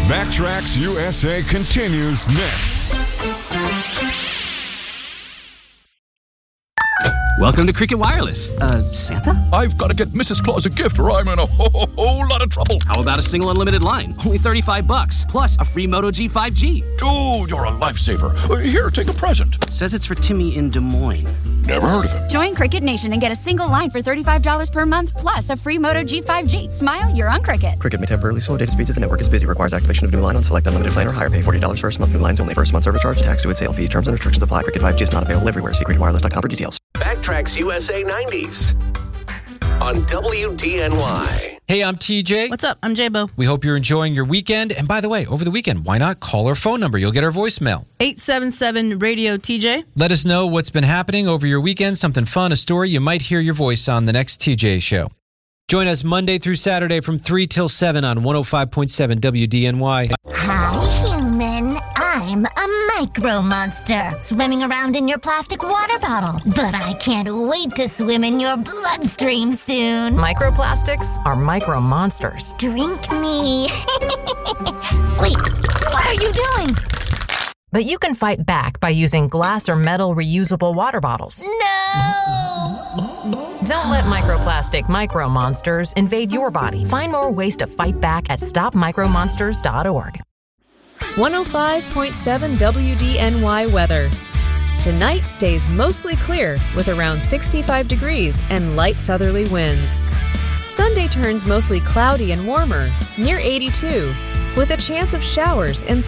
Backtracks USA continues next. Welcome to Cricket Wireless. Santa? I've got to get Mrs. Claus a gift or I'm in a whole lot of trouble. How about a single unlimited line? Only $35, plus a free Moto G 5G. Dude, you're a lifesaver. Here, take a present. Says it's for Timmy in Des Moines. Never heard of him. Join Cricket Nation and get a single line for $35 per month, plus a free Moto G 5G. Smile, you're on Cricket. Cricket may temporarily slow data speeds if the network is busy. Requires activation of new line on select unlimited plan or higher. Pay $40 first month. New lines only. First month service charge. Tax, suit, sale fees. Terms and restrictions apply. Cricket 5G is not available everywhere. See cricketwireless.com for details. Backtracks USA 90s on WDNY. Hey, I'm TJ. What's up? I'm J-Bo. We hope you're enjoying your weekend. And by the way, over the weekend, why not call our phone number? You'll get our voicemail. 877-RADIO-TJ. Let us know what's been happening over your weekend, something fun, a story. You might hear your voice on the next TJ show. Join us Monday through Saturday from 3 till 7 on 105.7 WDNY. Hi, human. I'm a micro monster swimming around in your plastic water bottle. But I can't wait to swim in your bloodstream soon. Microplastics are micro monsters. Drink me. Wait, what are you doing? But you can fight back by using glass or metal reusable water bottles. No! Don't let microplastic micro monsters invade your body. Find more ways to fight back at stopmicromonsters.org. 105.7 WDNY weather. Tonight stays mostly clear with around 65 degrees and light southerly winds. Sunday turns mostly cloudy and warmer, near 82, with a chance of showers and